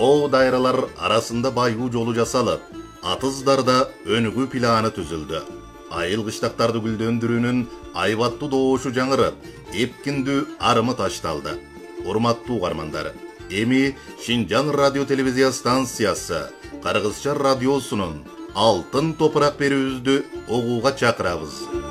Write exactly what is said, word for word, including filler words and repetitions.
тоо дайралар арасында байгуу жолу жасалып, атыздарда өнүгүү планы түзүлдү. Айыл кыштактарды гүлдөндүрүүнүн айбаттуу доошу жаңырып, эпкиндүү арымы ташталды. Урматтуу угармандар, эми Шинжан радио телевизия станциясы Кыргызча радиосунун алтын топурак берүүбүздү угууга чакырабыз.